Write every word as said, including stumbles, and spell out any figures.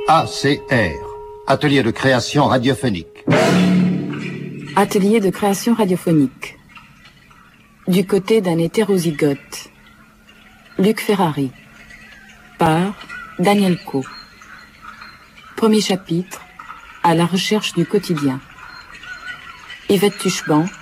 A C R, Atelier de création radiophonique. Atelier de création radiophonique. Du côté d'un hétérozygote. Luc Ferrari. Par Daniel Coe. Premier chapitre. À la recherche du quotidien. Yvette Tuchban.